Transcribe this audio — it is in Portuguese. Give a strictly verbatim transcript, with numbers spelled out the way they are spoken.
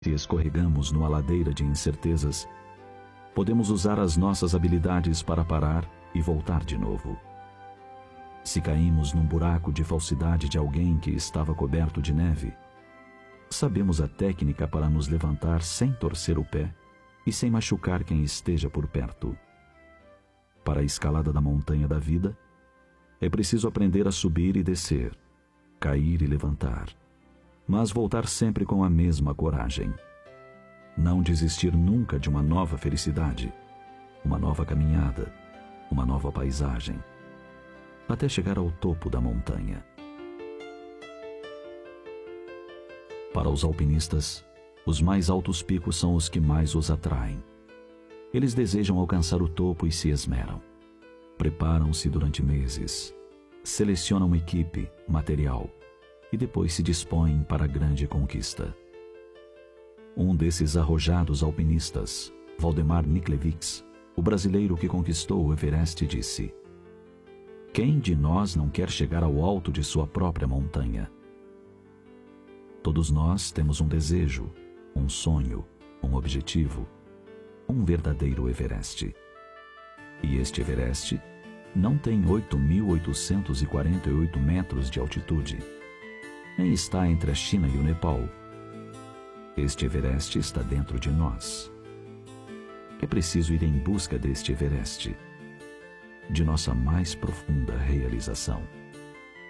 Se escorregamos numa ladeira de incertezas, podemos usar as nossas habilidades para parar e voltar de novo. Se caímos num buraco de falsidade de alguém que estava coberto de neve, sabemos a técnica para nos levantar sem torcer o pé e sem machucar quem esteja por perto. Para a escalada da montanha da vida, é preciso aprender a subir e descer, cair e levantar, mas voltar sempre com a mesma coragem. Não desistir nunca de uma nova felicidade, uma nova caminhada, uma nova paisagem, até chegar ao topo da montanha. Para os alpinistas, os mais altos picos são os que mais os atraem. Eles desejam alcançar o topo e se esmeram. Preparam-se durante meses, selecionam equipe, material e depois se dispõem para a grande conquista. Um desses arrojados alpinistas, Valdemar Niklevics, o brasileiro que conquistou o Everest, disse: "Quem de nós não quer chegar ao alto de sua própria montanha?" Todos nós temos um desejo, um sonho, um objetivo, um verdadeiro Everest. E este Everest não tem oito mil oitocentos e quarenta e oito metros de altitude, nem está entre a China e o Nepal. Este Everest está dentro de nós. É preciso ir em busca deste Everest, de nossa mais profunda realização.